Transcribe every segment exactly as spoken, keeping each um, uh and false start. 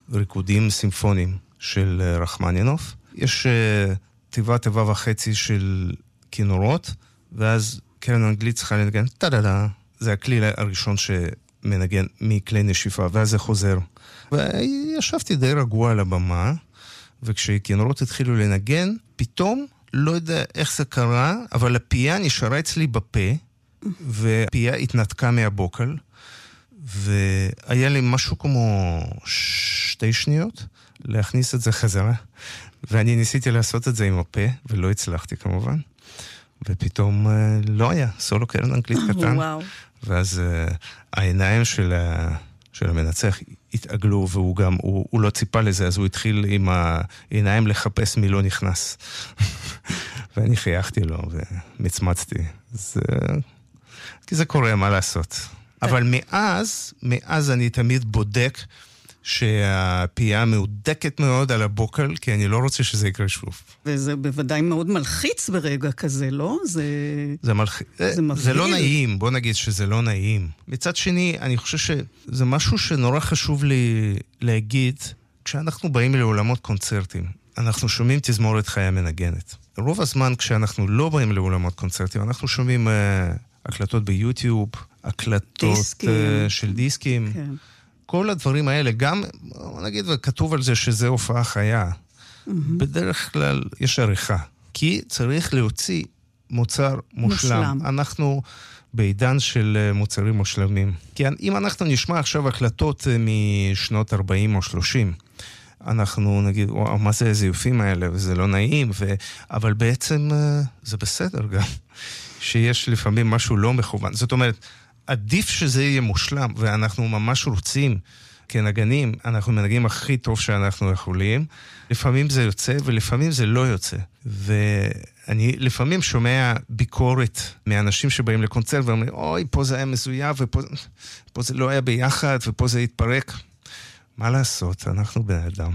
ריקודים סימפוניים של רחמנינוב. יש טבעה, טבעה וחצי של כינורות, ואז קרן אנגלית צריכה לנגן, טה-דה-דה. זה הכלי הראשון שמנגן מכלי נשיפה, ואז זה חוזר. וישבתי די רגוע על הבמה, וכשכינורות התחילו לנגן, פתאום, לא יודע איך זה קרה, אבל הפייה נשארה אצלי בפה, והפייה התנתקה מהבוקל, והיה לי משהו כמו שתי שניות להכניס את זה חזרה, ואני ניסיתי לעשות את זה עם הפה, ולא הצלחתי כמובן, ופתאום לא היה, סולו קרן אנגלית קטן, ואז העיניים של, ה... של המנצח התעגלו, והוא גם, הוא, הוא לא ציפה לזה, אז הוא התחיל עם העיניים לחפש מי לא נכנס. ואני חייכתי לו ומצמצתי. זה... כי זה קורה, מה לעשות. אבל מאז, מאז אני תמיד בודק שהפייה מהודקת מאוד על הבוקל, כי אני לא רוצה שזה יקרה שוב. וזה בוודאי מאוד מלחיץ ברגע כזה, לא? זה... זה מלחיץ. זה, זה לא נעים, בוא נגיד שזה לא נעים. מצד שני, אני חושב שזה משהו שנורא חשוב לי להגיד, כשאנחנו באים לעולמות קונצרטים, אנחנו שומעים תזמורת חיה מנגנת. רוב הזמן כשאנחנו לא באים לעולמות קונצרטים, אנחנו שומעים uh, הקלטות ביוטיוב, הקלטות דיסקים. Uh, של דיסקים. כן. כל הדברים האלה, גם, נגיד, וכתוב על זה שזה הופעה חיה. Mm-hmm. בדרך כלל יש עריכה. כי צריך להוציא מוצר מושלם. מושלם. אנחנו בעידן של מוצרים מושלמים. כי אם אנחנו נשמע עכשיו הקלטות משנות ארבעים או שלושים, אנחנו נגיד, וואו, מה זה איזה יופים האלה, וזה לא נעים, ו... אבל בעצם זה בסדר גם, שיש לפעמים משהו לא מכוון. זאת אומרת, עדיף שזה יהיה מושלם, ואנחנו ממש רוצים, כנגנים, אנחנו מנגנים הכי טוב שאנחנו יכולים. לפעמים זה יוצא, ולפעמים זה לא יוצא. ואני לפעמים שומע ביקורת מאנשים שבאים לקונצרט, ואומרים, אוי, פה זה היה מזויף, ופה פה זה לא היה ביחד, ופה זה התפרק. מה לעשות? אנחנו בני אדם.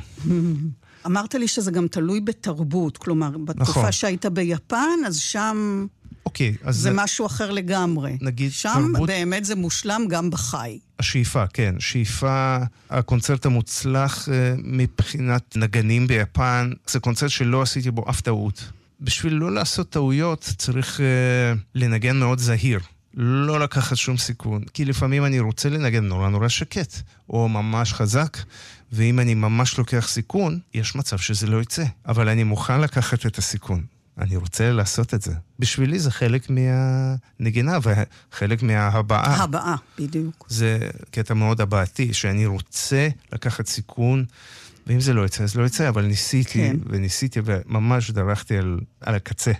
אמרת לי שזה גם תלוי בתרבות, כלומר, בתקופה נכון. שהיית ביפן, אז שם... אוקיי, אז זה משהו אחר לגמרי. נגיד שם תרבות... באמת זה מושלם גם בחי. השאיפה, כן. שאיפה, הקונצרט המוצלח מבחינת נגנים ביפן, זה קונצרט שלא עשיתי בו אף טעות. בשביל לא לעשות טעויות צריך uh, לנגן מאוד זהיר. לא לקחת שום סיכון. כי לפעמים אני רוצה לנגן נורא נורא שקט, או ממש חזק, ואם אני ממש לוקח סיכון, יש מצב שזה לא יצא. אבל אני מוכן לקחת את הסיכון. אני רוצה לעשות את זה. בשבילי זה חלק מהנגינה וחלק מההבעה. ההבעה, בדיוק. זה קטע מאוד הבעתי, שאני רוצה לקחת סיכון, ואם זה לא יצא, אז לא יצא, אבל ניסיתי, כן. וניסיתי, וממש דרכתי על, על הקצה.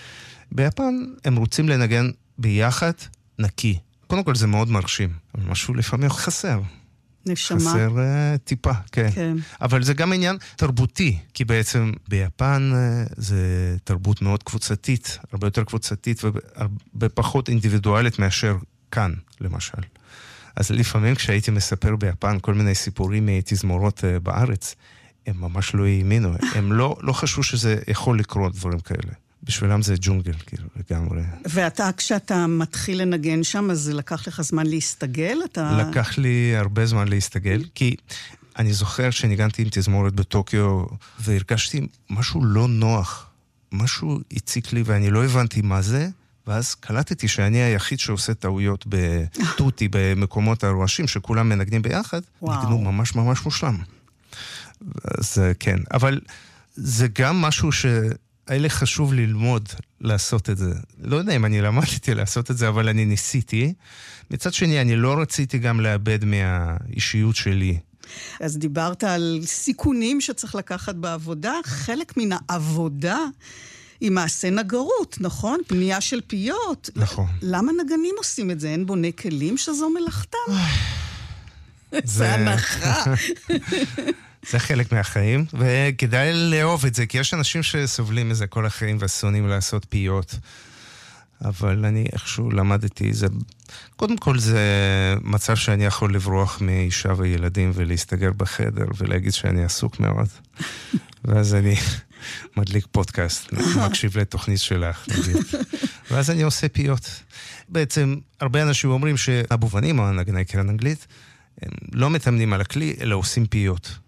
ביפן הם רוצים לנגן ביחד נקי. קודם כל זה מאוד מרשים, אבל משהו לפעמים חסר. נשמה. חסר uh, טיפה, כן. כן. אבל זה גם עניין תרבותי, כי בעצם ביפן uh, זה תרבות מאוד קבוצתית, הרבה יותר קבוצתית והרבה פחות אינדיבידואלית מאשר כאן, למשל. אז לפעמים כשהייתי מספר ביפן כל מיני סיפורים מתזמורות uh, בארץ, הם ממש לא האמינו, הם לא, לא חשבו שזה יכול לקרות דברים כאלה. בשבילם זה ג'ונגל, כאילו, לגמרי. ואתה, כשאתה מתחיל לנגן שם, אז זה לקח לך זמן להסתגל? אתה... לקח לי הרבה זמן להסתגל, כי אני זוכר שניגנתי עם תזמורת בטוקיו, והרגשתי משהו לא נוח. משהו הציק לי, ואני לא הבנתי מה זה, ואז קלטתי שאני היחיד שעושה טעויות בטוטי, במקומות הרועשים, שכולם מנגנים ביחד, ניגנו ממש ממש מושלם. אז כן, אבל זה גם משהו ש... היה לי חשוב ללמוד לעשות את זה. לא יודע אם אני למדתי לעשות את זה, אבל אני ניסיתי. מצד שני, אני לא רציתי גם לאבד מהאישיות שלי. אז דיברת על סיכונים שצריך לקחת בעבודה. חלק מן העבודה היא מעשה נגרות, נכון? פנייה של פיות. נכון. למה נגנים עושים את זה? אין בוני כלים שזו מלאכתם? זה הנחה. זה חלק מהחיים, וכדאי לאהוב את זה, כי יש אנשים שסובלים מזה כל החיים וסונים לעשות פיות. אבל אני איכשהו למדתי, זה... קודם כל זה מצב שאני יכול לברוח מאישה וילדים ולהסתגר בחדר ולהגיד שאני עסוק מאוד. ואז אני מדליק פודקאסט, מקשיב לתוכנית שלך, נגיד. ואז אני עושה פיות. בעצם הרבה אנשים אומרים שהבובנים או הנגני קרן אנגלית, הם לא מתאמנים על הכלי, אלא עושים פיות.